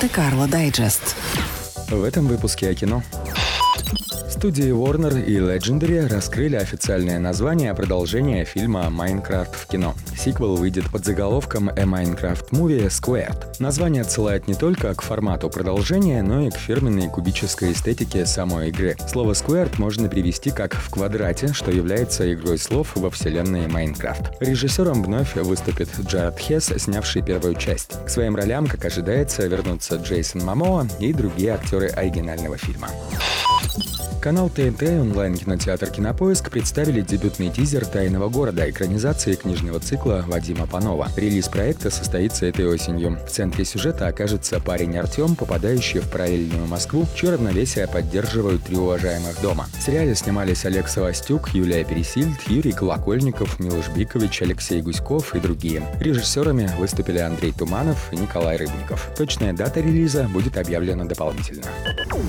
Монте-Карло Дайджест. В этом выпуске о кино. Студии Warner и Legendary раскрыли официальное название продолжения фильма «Майнкрафт» в кино. Сиквел выйдет под заголовком «A Minecraft Movie Squared». Название отсылает не только к формату продолжения, но и к фирменной кубической эстетике самой игры. Слово «squared» можно перевести как «в квадрате», что является игрой слов во вселенной Майнкрафт. Режиссером вновь выступит Джаред Хесс, снявший первую часть. К своим ролям, как ожидается, вернутся Джейсон Момоа и другие актеры оригинального фильма. Канал ТНТ и онлайн-кинотеатр «Кинопоиск» представили дебютный тизер «Тайного города» экранизации книжного цикла Вадима Панова. Релиз проекта состоится этой осенью. В центре сюжета окажется парень Артем, попадающий в параллельную Москву, чье равновесие поддерживают три уважаемых дома. В сериале снимались Олег Савастюк, Юлия Пересильд, Юрий Колокольников, Милош Бикович, Алексей Гуськов и другие. Режиссерами выступили Андрей Туманов и Николай Рыбников. Точная дата релиза будет объявлена дополнительно.